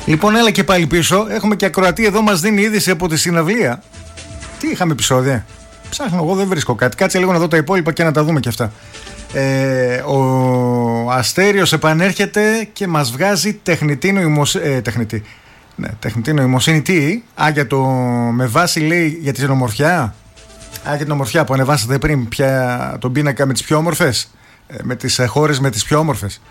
Λοιπόν, έλα και πάλι πίσω. Έχουμε και ακροατή εδώ, μας δίνει είδηση από τη συναυλία. Τι είχαμε επεισόδια? Ψάχνω, εγώ δεν βρίσκω κάτι. Κάτσε λίγο να δω τα υπόλοιπα και να τα δούμε και αυτά. Ο Αστέριος επανέρχεται και μας βγάζει τεχνητή νοημοσύνη. Τεχνητή νοημοσύνη τι? Με βάση, λέει, για την ομορφιά. Για την ομορφιά που ανεβάσατε πριν, πια τον πίνακα με τις πιο όμορφες, με τις χώρες με τις πιο όμορφες.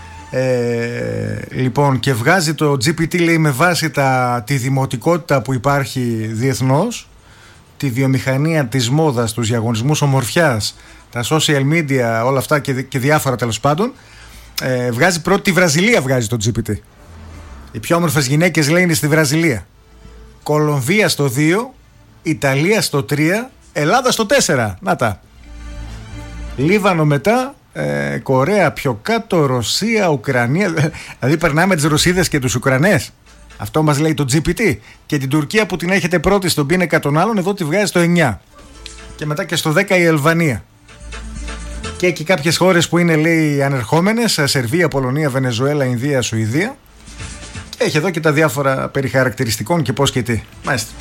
Λοιπόν, και βγάζει το GPT, λέει, με βάση τη δημοτικότητα που υπάρχει διεθνώς, τη βιομηχανία της μόδας, τους διαγωνισμούς ομορφιάς, τα social media, όλα αυτά και διάφορα τέλος πάντων. Βγάζει πρώτη τη Βραζιλία, βγάζει το GPT. Οι πιο όμορφες γυναίκες, λέει, είναι στη Βραζιλία. Κολομβία στο 2, Ιταλία στο 3, Ελλάδα στο 4. Να τα. Λίβανο μετά, Κορέα πιο κάτω, Ρωσία, Ουκρανία. Δηλαδή περνάμε τις Ρωσίδες και τους Ουκρανές. Αυτό μας λέει το GPT. Και την Τουρκία που την έχετε πρώτη στον πίνακα των άλλων, εδώ τη βγάζει στο 9. Και μετά και στο 10 η Αλβανία. Και εκεί κάποιες χώρες που είναι, λέει, ανερχόμενες: Σερβία, Πολωνία, Βενεζουέλα, Ινδία, Σουηδία. Και έχει εδώ και τα διάφορα περί χαρακτηριστικών και πώς και τι. Μάλιστα.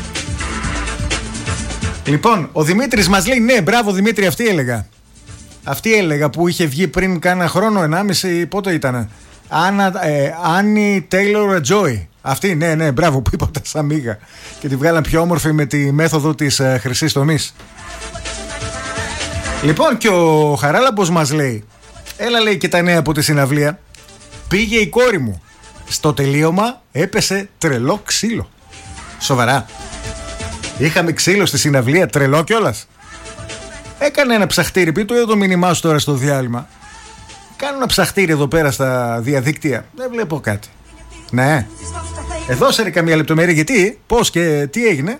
Λοιπόν, ο Δημήτρης μας λέει: ναι, μπράβο Δημήτρη, αυτή έλεγα που είχε βγει πριν κάνα χρόνο, 1,5, πότε ήτανε? Άννη Τέιλορ Τζόι. Αυτή, ναι, μπράβο, που είπα τα Σαμίγα. Και τη βγάλαν πιο όμορφη με τη μέθοδο της χρυσής τομής. Λοιπόν, και ο Χαράλαμπος μας λέει: έλα, λέει, και τα νέα από τη συναυλία. Πήγε η κόρη μου. Στο τελείωμα έπεσε τρελό ξύλο. Σοβαρά? Είχαμε ξύλο στη συναυλία, τρελό κιόλας. Έκανε ένα ψαχτήρι, πει, το είδα το μήνυμά σου τώρα στο διάλειμμα. Κάνω ένα ψαχτήρι εδώ πέρα στα διαδίκτυα. Δεν βλέπω κάτι. Ναι. Δώσε ρε καμία λεπτομέρεια, γιατί, πώς και τι έγινε.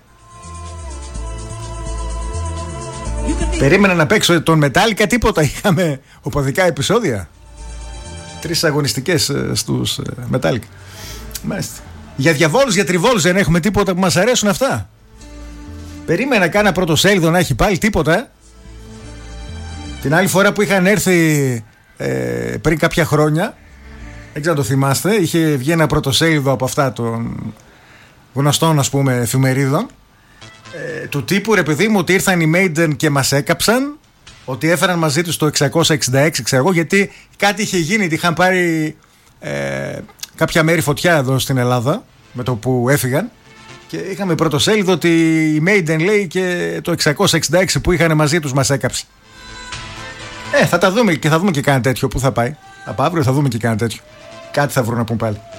Περίμενα να παίξω τον Metallica, τίποτα. Είχαμε οπαδικά επεισόδια. 3 αγωνιστικές στους Metallica. Μάλιστα. Για διαβόλους, για τριβόλους δεν έχουμε τίποτα που μας αρέσουν αυτά. Περίμενα κάνα πρωτοσέλιδο να έχει πάλι, τίποτα. Την άλλη φορά που είχαν έρθει πριν κάποια χρόνια, δεν ξέρω αν το θυμάστε, είχε βγει ένα πρωτοσέλιδο από αυτά των γνωστών, ας πούμε, εφημερίδων, του τύπου, ρε παιδί μου, ότι ήρθαν οι Maiden και μας έκαψαν, ότι έφεραν μαζί τους το 666, ξέρω εγώ, γιατί κάτι είχε γίνει, είχαν πάρει κάποια μέρη φωτιά εδώ στην Ελλάδα με το που έφυγαν. Και είχαμε πρωτοσέλιδο ότι η Maiden, λέει, και το 666 που είχαν μαζί τους μας έκαψε. Θα τα δούμε και θα δούμε και κάνα τέτοιο. Πού θα πάει? Από αύριο θα δούμε και κάνα τέτοιο. Κάτι θα βρουν να πούν πάλι.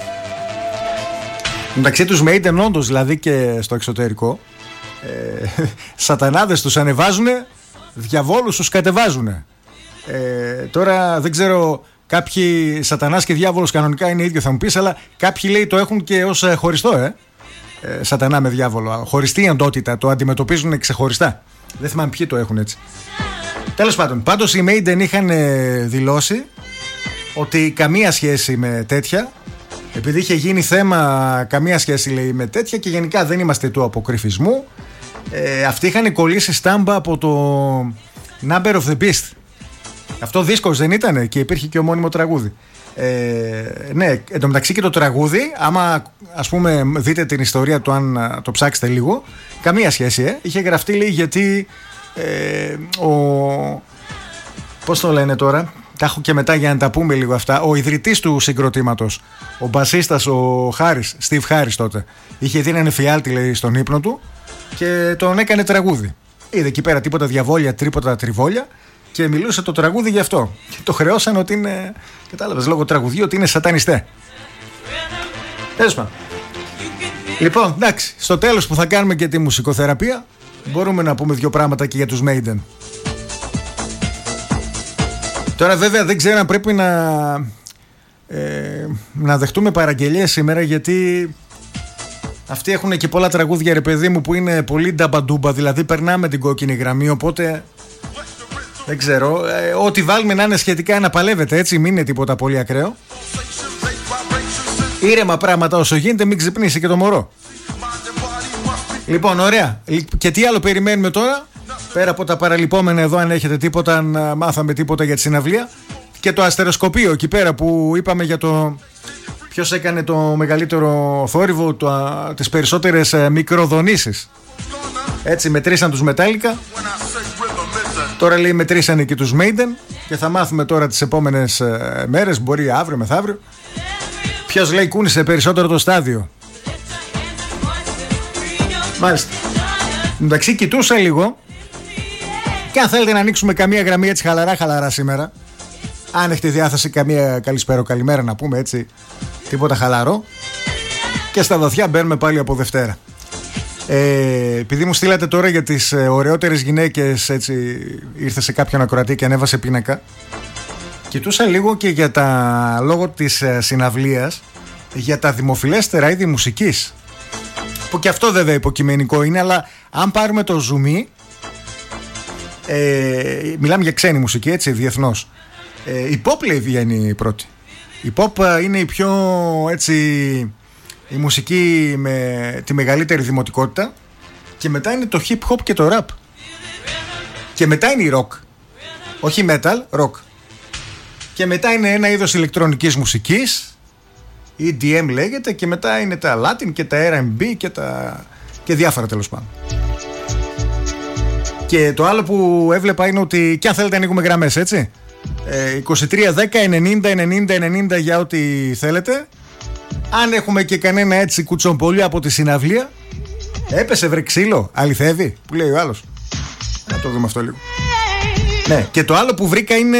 Μεταξύ τους Maiden, όντως, δηλαδή και στο εξωτερικό, σατανάδες τους ανεβάζουνε, διαβόλους τους κατεβάζουνε. Τώρα δεν ξέρω, κάποιοι σατανάς και διάβολος κανονικά είναι ίδιο, θα μου πεις, αλλά κάποιοι, λέει, το έχουν και ως χωριστό, σατανά με διάβολο. Χωριστή οντότητα, το αντιμετωπίζουν ξεχωριστά. Δεν θυμάμαι ποιοι το έχουν έτσι. Τέλος πάντων, πάντως οι Maiden είχαν δηλώσει ότι καμία σχέση με τέτοια, επειδή είχε γίνει θέμα, καμία σχέση, λέει, με τέτοια, και γενικά δεν είμαστε του αποκρυφισμού. Αυτοί είχαν κολλήσει στάμπα από το Number of the Beast. Αυτό δίσκος δεν ήτανε? Και υπήρχε και ομώνυμο τραγούδι. Ναι, εντωμεταξύ και το τραγούδι, άμα, ας πούμε, δείτε την ιστορία του, αν το ψάξετε λίγο, καμία σχέση, είχε γραφτεί, λέει, γιατί πώς το λένε τώρα, τα έχω και μετά για να τα πούμε λίγο αυτά. Ο ιδρυτής του συγκροτήματος, ο μπασίστας, ο Χάρις, Steve Harris τότε, είχε δει έναν εφιάλτη, λέει, στον ύπνο του και τον έκανε τραγούδι. Είδε εκεί πέρα τίποτα διαβόλια, τρίποτα τριβόλια, και μιλούσε το τραγούδι γι' αυτό. Και το χρεώσαν ότι είναι, κατάλαβες, λόγω τραγουδιού, ότι είναι σατανιστέ. Τέλος πάντων. Λοιπόν, εντάξει, στο τέλος που θα κάνουμε και τη μουσικοθεραπεία, μπορούμε να πούμε 2 πράγματα και για τους Maiden. Τώρα βέβαια δεν ξέρω αν πρέπει να δεχτούμε παραγγελίες σήμερα, γιατί αυτοί έχουν και πολλά τραγούδια, ρε παιδί μου, που είναι πολύ νταμπαντούμπα, δηλαδή περνάμε την κόκκινη γραμμή, οπότε δεν ξέρω, ό,τι βάλουμε να είναι σχετικά να παλεύετε, έτσι, μην είναι τίποτα πολύ ακραίο. Ήρεμα πράγματα όσο γίνεται, μην ξυπνήσει και το μωρό. Λοιπόν, ωραία. Και τι άλλο περιμένουμε τώρα, πέρα από τα παραλυπόμενα εδώ, αν έχετε τίποτα, αν μάθαμε τίποτα για τη συναυλία, και το αστεροσκοπείο εκεί πέρα που είπαμε για το Ποιος έκανε το μεγαλύτερο θόρυβο, τις περισσότερες μικροδονήσεις. Έτσι μετρήσαν τους Metallica. Τώρα λέει μετρήσανε και τους Maiden. Και θα μάθουμε τώρα τις επόμενες μέρες, μπορεί αύριο μεθαύριο, ποιος λέει κούνησε περισσότερο το στάδιο. Μάλιστα. Εντάξει, κοιτούσα λίγο. Και αν θέλετε να ανοίξουμε καμία γραμμή έτσι χαλαρά σήμερα, αν έχετε διάθεση, καμία καλησπέρα, καλημέρα να πούμε έτσι, τίποτα χαλαρό. Και στα βαθιά μπαίνουμε πάλι από Δευτέρα. Επειδή μου στείλατε τώρα για τις ωραιότερες γυναίκες, έτσι ήρθε σε κάποιον ακροατή και ανέβασε πίνακα. Κοιτούσα λίγο και για τα λόγω της συναυλίας, για τα δημοφιλέστερα είδη μουσικής, που και αυτό βέβαια υποκειμενικό είναι, αλλά αν πάρουμε το ζουμί, μιλάμε για ξένη μουσική, έτσι, διεθνώς. Η pop λέει βγαίνει πρώτη. Η pop είναι η πιο έτσι, η μουσική με τη μεγαλύτερη δημοτικότητα, και μετά είναι το hip hop και το rap, και μετά είναι η rock, όχι metal, rock, και μετά είναι ένα είδος ηλεκτρονικής μουσικής, EDM λέγεται, και μετά είναι τα Latin και τα R&B και διάφορα τέλος πάντων. Και το άλλο που έβλεπα είναι ότι, και αν θέλετε ανοίγουμε γραμμές, έτσι, 23 10 90 90 90 για ό,τι θέλετε. Αν έχουμε και κανένα έτσι κουτσομπολιό από τη συναυλία. Έπεσε βρε ξύλο, αληθεύει, που λέει ο άλλος. Να το δούμε αυτό λίγο. Ναι, και το άλλο που βρήκα είναι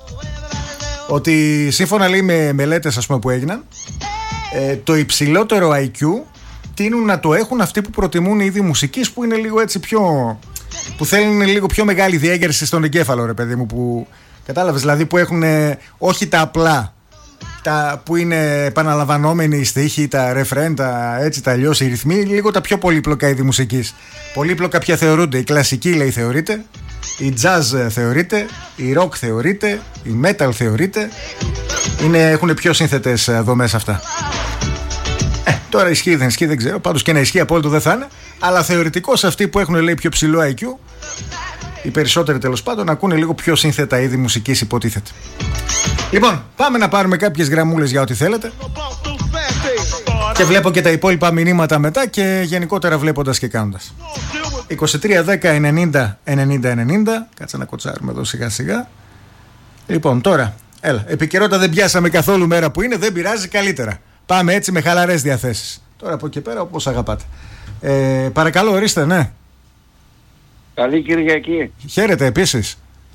ότι σύμφωνα λέει με μελέτες, ας πούμε, που έγιναν, το υψηλότερο IQ τείνουν να το έχουν αυτοί που προτιμούν είδη μουσικής που είναι λίγο έτσι πιο, που θέλουν λίγο πιο μεγάλη διέγερση στον εγκέφαλο, ρε παιδί μου, που κατάλαβες, δηλαδή που έχουν όχι τα απλά, τα που είναι επαναλαμβανόμενοι οι στίχοι, τα ρεφρέν, έτσι τα αλλιώς οι ρυθμοί, λίγο τα πιο πολύπλοκα είδη μουσικής. Πολύπλοκα ποια θεωρούνται? Η κλασική λέει θεωρείται, η jazz θεωρείται, η rock θεωρείται, η metal θεωρείται. Έχουν πιο σύνθετες δομές αυτά. Τώρα ισχύει δεν ισχύει δεν ξέρω, πάντως και να ισχύει απόλυτο δεν θα είναι, αλλά θεωρητικώς αυτοί που έχουν λέει πιο ψηλό IQ, οι περισσότεροι τέλος πάντων, ακούνε λίγο πιο σύνθετα είδη μουσικής, υποτίθεται. Λοιπόν, πάμε να πάρουμε κάποιες γραμμούλες για ό,τι θέλετε. Και βλέπω και τα υπόλοιπα μηνύματα μετά, και γενικότερα βλέποντας και κάνοντας. 23 10 90 90 90. Κάτσε να κοτσάρουμε εδώ σιγά σιγά. Λοιπόν, τώρα, έλα, επικαιρότητα δεν πιάσαμε καθόλου μέρα που είναι, δεν πειράζει, καλύτερα. Πάμε έτσι με χαλαρές διαθέσεις. Τώρα από εκεί πέρα όπως αγαπάτε. Παρακαλώ, ορίστε, ναι. Καλή Κυριακή. Χαίρετε επίσης.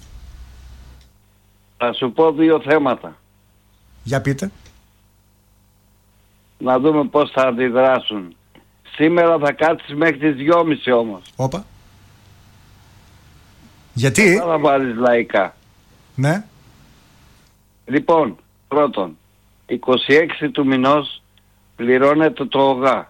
Θα σου πω δύο θέματα. Για πείτε. Να δούμε πώς θα αντιδράσουν. Σήμερα θα κάτσεις μέχρι τις 2.30 όμως. Όπα. Γιατί? Θα βάλεις λαϊκά. Ναι. Λοιπόν, πρώτον, 26 του μηνός πληρώνεται το ΟΓΑ.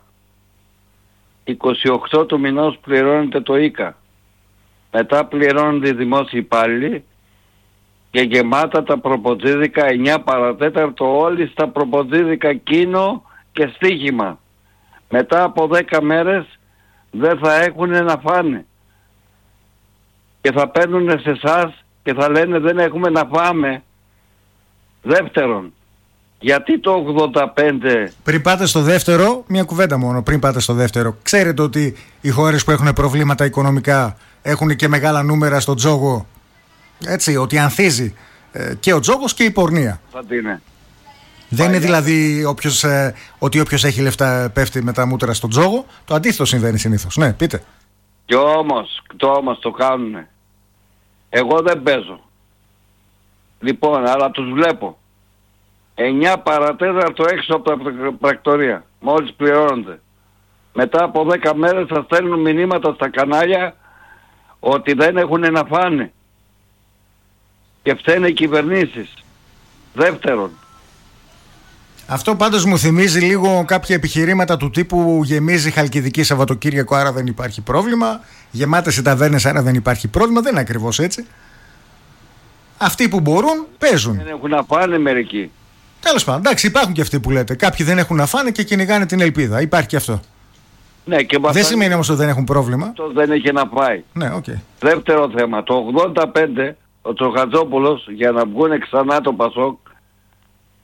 28 του μηνός πληρώνεται το ΙΚΑ. Μετά πληρώνονται οι δημόσιοι υπάλληλοι και γεμάτα τα προποτζίδικα 9 παρατέταρτο όλοι στα προποτζίδικα κίνο και στοίχημα. Μετά από 10 μέρες δεν θα έχουν να φάνε. Και θα παίρνουν σε εσάς και θα λένε δεν έχουμε να φάμε. Δεύτερον, γιατί το 85... Πριν πάτε στο δεύτερο, μια κουβέντα μόνο, πριν πάτε στο δεύτερο. Ξέρετε ότι οι χώρες που έχουν προβλήματα οικονομικά έχουν και μεγάλα νούμερα στο τζόγο. Έτσι, ότι ανθίζει και ο τζόγος και η πορνεία. Δεν είναι δηλαδή ότι όποιος έχει λεφτά πέφτει με τα μούτρα στο τζόγο. Το αντίθετο συμβαίνει συνήθως. Ναι, πείτε. Και όμως το κάνουνε. Εγώ δεν παίζω. Λοιπόν, αλλά τους βλέπω. 9 παρατέταρτο έξω από τα πρακτορία. Μόλις πληρώνονται. Μετά από 10 μέρες θα στέλνουν μηνύματα στα κανάλια ότι δεν έχουν να φάνε. Και φταίνε οι κυβερνήσεις. Δεύτερον. Αυτό πάντως μου θυμίζει λίγο κάποια επιχειρήματα του τύπου γεμίζει Χαλκιδική Σαββατοκύριακο, άρα δεν υπάρχει πρόβλημα. Γεμάτες οι ταβέρνες, άρα δεν υπάρχει πρόβλημα. Δεν είναι ακριβώς έτσι. Αυτοί που μπορούν παίζουν. Δεν έχουν να φάνε μερικοί. Τέλος πάντων, εντάξει, υπάρχουν και αυτοί που λέτε. Κάποιοι δεν έχουν να φάνε και κυνηγάνε την ελπίδα. Υπάρχει και αυτό. Ναι, και δεν σημαίνει όμως ότι δεν έχουν πρόβλημα. Αυτό δεν έχει να πάει. Ναι, okay. Δεύτερο θέμα. Το 85 ο Τσοχατζόπουλος για να βγουν ξανά το Πασόκ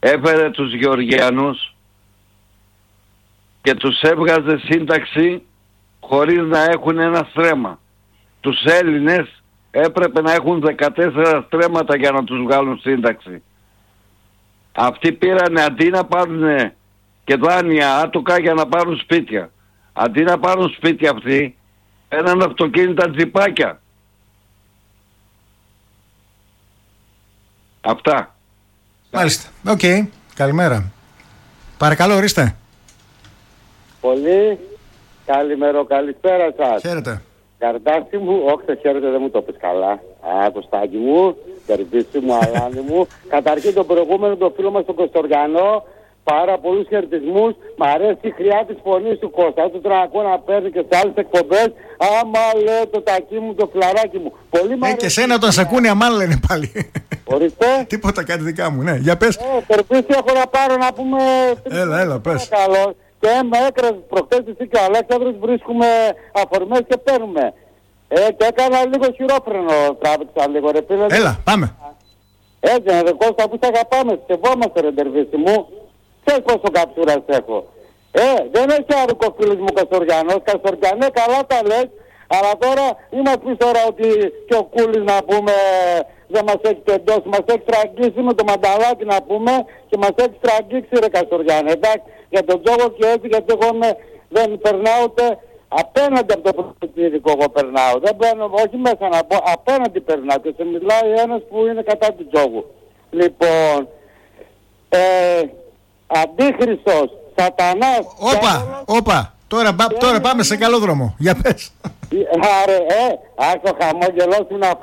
έφερε τους Γεωργιανούς και τους έβγαζε σύνταξη χωρίς να έχουν ένα στρέμμα. Τους Έλληνες έπρεπε να έχουν 14 στρέμματα για να τους βγάλουν σύνταξη. Αυτοί πήρανε αντί να πάρουν και δάνεια άτοκα για να πάρουν σπίτια. Αντί να πάρουν σπίτια αυτοί, έναν αυτοκίνητα τζιπάκια. Αυτά. Μάλιστα. Οκ. Καλημέρα. Παρακαλώ, ορίστε. Πολύ καλησπέρα σας. Χαίρετε. Καρτάσι μου, όχι χαίρετε, δεν μου το πεις καλά. Κωστάκι μου, Τερβίση μου, Αλάνη μου. Καταρχήν τον προηγούμενο το φίλο μας τον Κωστοριανό, πάρα πολλούς χαιρετισμούς. Μ' αρέσει η χρειά της φωνής του Κώστα. Του τον ακούω να παίρνει και σε άλλες εκπομπές. Άμα λέει το τακί μου, το φλαράκι μου. Πολύ μ' αρέσει. Και σένα όταν σ' ακούνε αμάν λένε πάλι. Ορίστε. Τίποτα, κάτι δικά μου, ναι. Για πες. Τερβίση έχω να πάρω να πούμε. Έλα, πες. Καλό. Και με έκραζε προχτές εσύ και ο Αλέξανδρος, βρίσκουμε αφορμές και παίρνουμε. Και έκανα λίγο χειρόφρενο, τράβηξα λίγο ρε φίλε. Έλα, πάμε. Έτσι ρε Κώστα, που σ' αγαπάμε, σεβόμαστε ρε Τερβίση μου. Ξέρεις πόσο καψούρας έχω. Δεν έχει άρρηκο φίλος μου Καστοριανός. Καστοριανέ καλά τα λες, αλλά τώρα είμαστε πεις τώρα ότι και ο Κούλης να πούμε δεν μας έχει τεντώσει. Μας έχει τραγγίσει με το μανταλάκι να πούμε και μας έχει τραγγίξει ρε Καστοριανέ. Εντάξει, για τον Τζόγο και έτσι, γιατί εγώ δεν περνάω ούτε απέναντι από το προσωπικό εγώ περνάω. Δεν μπαίνω, όχι μέσα να πω, απέναντι περνάω και σε μιλάει ένας που είναι κατά του Τζόγου. Λοιπόν, Αντίχριστος, Σατανάς. Όπα. Τώρα πάμε σε καλό δρόμο. Για πες. Άρε, άκου χαμόγελό σου να